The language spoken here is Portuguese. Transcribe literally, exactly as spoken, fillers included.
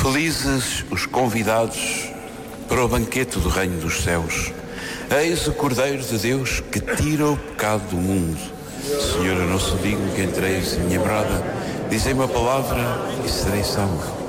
Felizes os convidados para o banquete do reino dos céus. Eis o Cordeiro de Deus que tira o pecado do mundo. Senhor, eu não sou digno que entreis em minha morada. Dizei uma palavra e serei salvo.